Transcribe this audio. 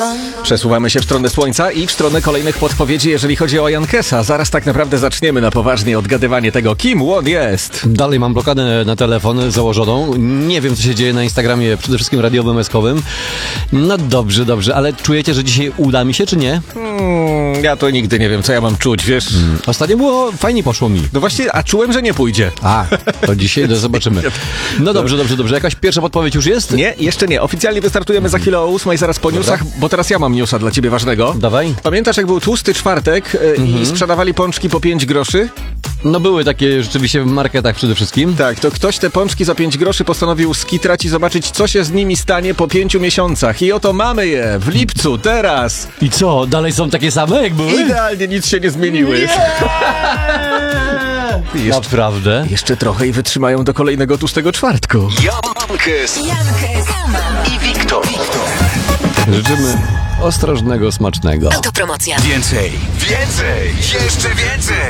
Przesuwamy się w stronę Słońca i w stronę kolejnych podpowiedzi, jeżeli chodzi o Jankesa. Zaraz tak naprawdę zaczniemy na poważnie odgadywanie tego, kim on jest. Dalej mam blokadę na telefon założoną. Nie wiem, co się dzieje na Instagramie, przede wszystkim radiowym, eskowym. No dobrze, ale czujecie, że dzisiaj uda mi się, czy nie? Ja to nigdy nie wiem, co ja mam czuć, wiesz? Ostatnio było, fajnie poszło mi. No właśnie, a czułem, że nie pójdzie. To dzisiaj zobaczymy. No dobrze. Jakaś pierwsza podpowiedź już jest? Nie, jeszcze nie. Oficjalnie wystartujemy za chwilę o 8, zaraz po newsach, bo teraz ja mam newsa dla ciebie ważnego. Dawaj. Pamiętasz, jak był tłusty czwartek i sprzedawali pączki po 5 groszy? No były takie rzeczywiście w marketach przede wszystkim. Tak, to ktoś te pączki za 5 groszy postanowił skitrać i zobaczyć, co się z nimi stanie po 5 miesiącach. I oto mamy je w lipcu, teraz. I co, dalej są takie same jak były? Idealnie, nic się nie zmieniły. Naprawdę? Jeszcze trochę i wytrzymają do kolejnego tłustego czwartku. Jankes i Wiktor. Życzymy ostrożnego, smacznego. Autopromocja. Więcej, jeszcze więcej.